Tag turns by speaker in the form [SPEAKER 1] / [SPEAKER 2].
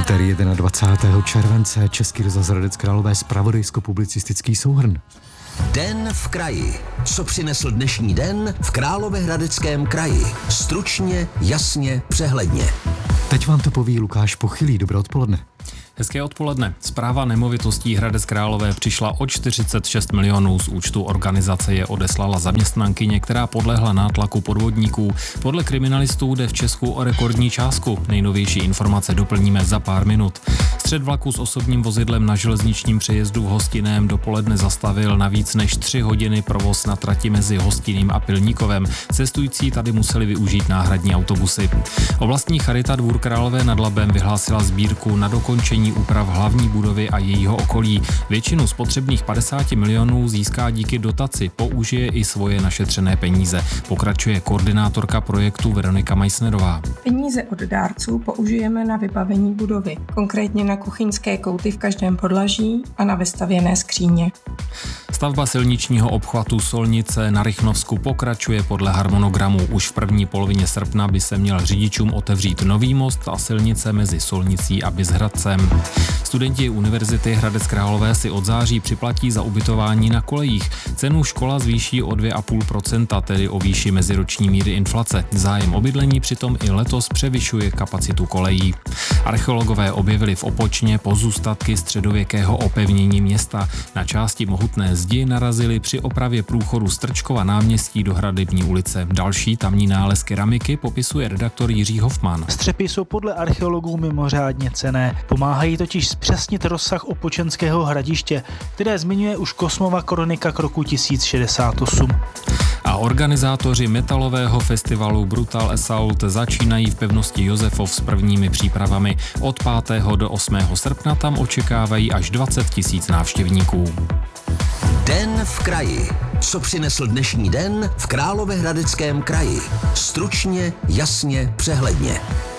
[SPEAKER 1] Úterý 21. července, Český rozhlas Hradec Králové, zpravodajsko-publicistický souhrn.
[SPEAKER 2] Den v kraji. Co přinesl dnešní den v Královéhradeckém kraji? Stručně, jasně, přehledně.
[SPEAKER 1] Teď vám to poví Lukáš Pochylý. Dobré odpoledne.
[SPEAKER 3] Hezké odpoledne. Správa nemovitostí Hradec Králové přišla o 46 milionů z účtu organizace je odeslala zaměstnankyně, která podlehla nátlaku podvodníků. Podle kriminalistů jde v Česku o rekordní částku. Nejnovější informace doplníme za pár minut. Střed vlaku s osobním vozidlem na železničním přejezdu v Hostinném dopoledne zastavil na víc než 3 hodiny provoz na trati mezi Hostinným a Pilníkovem. Cestující tady museli využít náhradní autobusy. Oblastní charita Dvůr Králové nad Labem vyhlásila sbírku na dokončení úprav hlavní budovy a jejího okolí. Většinu z potřebných 50 milionů získá díky dotaci, použije i svoje našetřené peníze. Pokračuje koordinátorka projektu Veronika Meissnerová.
[SPEAKER 4] Peníze od dárců použijeme na vybavení budovy, konkrétně na kuchyňské kouty v každém podlaží a na vestavěné skříně.
[SPEAKER 3] Stavba silničního obchvatu Solnice na Rychnovsku pokračuje podle harmonogramu. Už v první polovině srpna by se měl řidičům otevřít nový most a silnice mezi Solnicí a Bizhradcem. Studenti Univerzity Hradec Králové si od září připlatí za ubytování na kolejích. Cenu škola zvýší o 2,5%, tedy o výši meziroční míry inflace. Zájem o bydlení přitom i letos převyšuje kapacitu kolejí. Archeologové objevili v Opočně pozůstatky středověkého opevnění města. Na části mohutné zdi narazili při opravě průchodu Strčkova náměstí do Hradební ulice. Další tamní nález keramiky popisuje redaktor Jiří Hofman.
[SPEAKER 5] Střepy jsou podle archeologů mimořádně cenné. Pomáhají totiž zpřesnit rozsah Opočenského hradiště, které zmiňuje už Kosmova kronika k roku 1068.
[SPEAKER 3] A organizátoři metalového festivalu Brutal Assault začínají v pevnosti Josefov s prvními přípravami. Od 5. do 8. srpna tam očekávají až 20 000 návštěvníků.
[SPEAKER 2] Den v kraji. Co přinesl dnešní den v Královéhradeckém kraji? Stručně, jasně, přehledně.